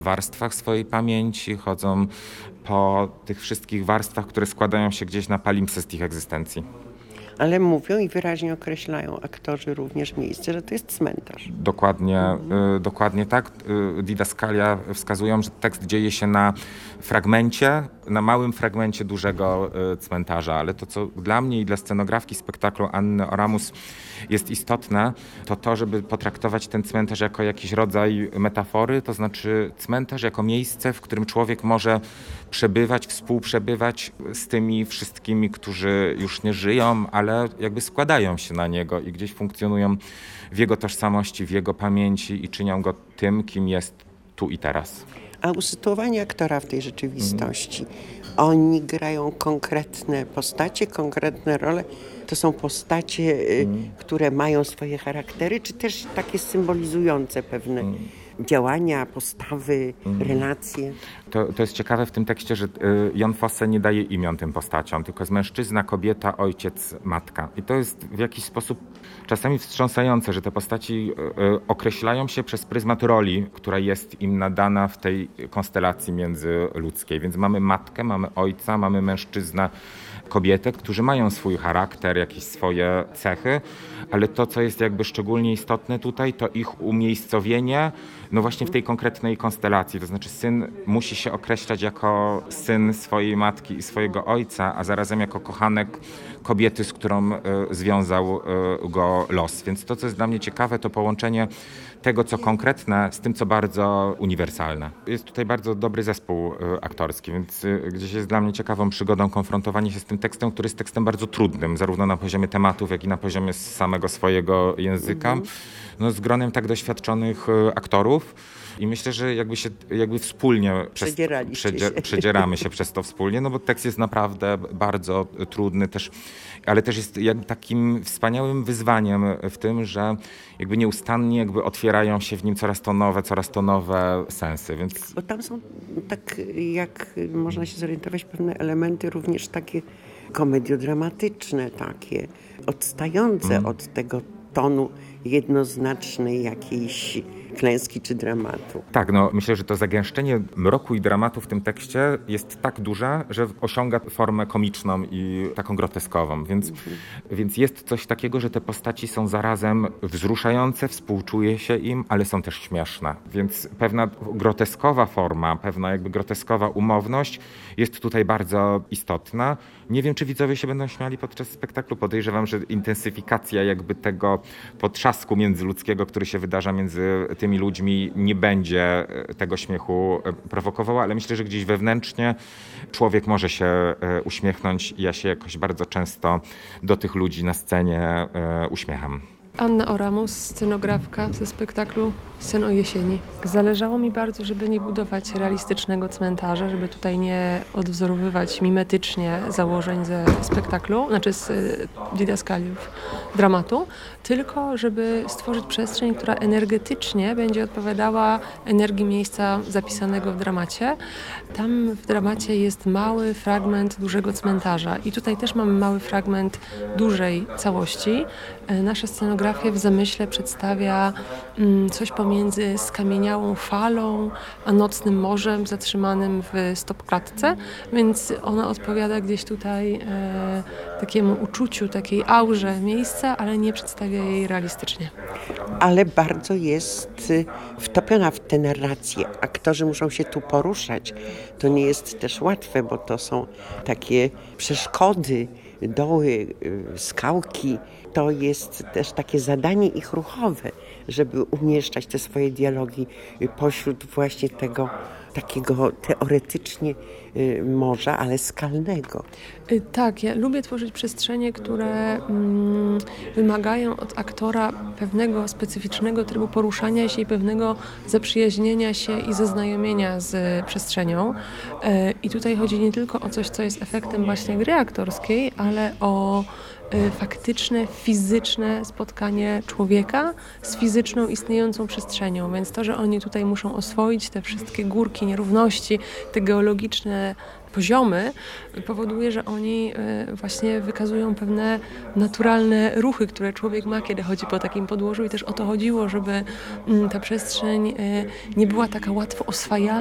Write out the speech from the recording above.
warstwach swojej pamięci, chodzą po tych wszystkich warstwach, które składają się gdzieś na palimpsest ich egzystencji. Ale mówią i wyraźnie określają aktorzy również miejsce, że to jest cmentarz. Dokładnie tak. Didaskalia wskazują, że tekst dzieje się na fragmencie, na małym fragmencie dużego cmentarza, ale to, co dla mnie i dla scenografki spektaklu Anny Oramus jest istotne, to, żeby potraktować ten cmentarz jako jakiś rodzaj metafory, to znaczy cmentarz jako miejsce, w którym człowiek może przebywać, współprzebywać z tymi wszystkimi, którzy już nie żyją, ale jakby składają się na niego i gdzieś funkcjonują w jego tożsamości, w jego pamięci i czynią go tym, kim jest tu i teraz. A usytuowanie aktora w tej rzeczywistości, oni grają konkretne postacie, konkretne role. To są postacie, które mają swoje charaktery, czy też takie symbolizujące pewne działania, postawy, relacje. To jest ciekawe w tym tekście, że Jon Fosse nie daje imion tym postaciom, tylko jest mężczyzna, kobieta, ojciec, matka. I to jest w jakiś sposób czasami wstrząsające, że te postaci określają się przez pryzmat roli, która jest im nadana w tej konstelacji międzyludzkiej. Więc mamy matkę, mamy ojca, mamy mężczyznę, kobietę, którzy mają swój charakter, jakieś swoje cechy, ale to, co jest jakby szczególnie istotne tutaj, to ich umiejscowienie, no właśnie w tej konkretnej konstelacji. To znaczy syn musi się określać jako syn swojej matki i swojego ojca, a zarazem jako kochanek kobiety, z którą związał go los. Więc to, co jest dla mnie ciekawe, to połączenie tego, co konkretne, z tym, co bardzo uniwersalne. Jest tutaj bardzo dobry zespół aktorski, więc gdzieś jest dla mnie ciekawą przygodą konfrontowanie się z tym tekstem, który jest tekstem bardzo trudnym, zarówno na poziomie tematów, jak i na poziomie samego swojego języka. No, z gronem tak doświadczonych aktorów. I myślę, że jakby wspólnie przedzieramy się przez to wspólnie, no bo tekst jest naprawdę bardzo trudny też, ale też jest jakby takim wspaniałym wyzwaniem w tym, że jakby nieustannie jakby otwierają się w nim coraz to nowe sensy. Więc... Bo tam są tak, jak można się zorientować, pewne elementy również takie komediodramatyczne, takie odstające od tego tonu jednoznacznej jakiejś klęski czy dramatu. Tak, no myślę, że to zagęszczenie mroku i dramatu w tym tekście jest tak duże, że osiąga formę komiczną i taką groteskową. Więc jest coś takiego, że te postaci są zarazem wzruszające, współczuje się im, ale są też śmieszne. Więc pewna groteskowa forma, pewna jakby groteskowa umowność jest tutaj bardzo istotna. Nie wiem, czy widzowie się będą śmiali podczas spektaklu. Podejrzewam, że intensyfikacja jakby tego potrzasku międzyludzkiego, który się wydarza między tymi ludźmi, nie będzie tego śmiechu prowokowała, ale myślę, że gdzieś wewnętrznie człowiek może się uśmiechnąć i ja się jakoś bardzo często do tych ludzi na scenie uśmiecham. Anna Oramus, scenografka ze spektaklu Sen o jesieni. Zależało mi bardzo, żeby nie budować realistycznego cmentarza, żeby tutaj nie odwzorowywać mimetycznie założeń ze spektaklu, znaczy z didaskaliów dramatu, tylko żeby stworzyć przestrzeń, która energetycznie będzie odpowiadała energii miejsca zapisanego w dramacie. Tam w dramacie jest mały fragment dużego cmentarza i tutaj też mamy mały fragment dużej całości. Nasza scenografia w zamyśle przedstawia coś pomiędzy skamieniałą falą a nocnym morzem zatrzymanym w stopklatce, więc ona odpowiada gdzieś tutaj takiemu uczuciu, takiej aurze miejsca, ale nie przedstawia jej realistycznie. Ale bardzo jest wtopiona w tę narrację. Aktorzy muszą się tu poruszać. To nie jest też łatwe, bo to są takie przeszkody, doły, skałki. To jest też takie zadanie ich ruchowe, żeby umieszczać te swoje dialogi pośród właśnie tego takiego teoretycznie morza, ale skalnego. Tak, ja lubię tworzyć przestrzenie, które wymagają od aktora pewnego specyficznego trybu poruszania się i pewnego zaprzyjaźnienia się i zaznajomienia z przestrzenią. I tutaj chodzi nie tylko o coś, co jest efektem właśnie gry aktorskiej, ale o faktyczne, fizyczne spotkanie człowieka z fizyczną, istniejącą przestrzenią. Więc to, że oni tutaj muszą oswoić te wszystkie górki, nierówności, te geologiczne poziomy, powoduje, że oni właśnie wykazują pewne naturalne ruchy, które człowiek ma, kiedy chodzi po takim podłożu i też o to chodziło, żeby ta przestrzeń nie była taka łatwo oswajalna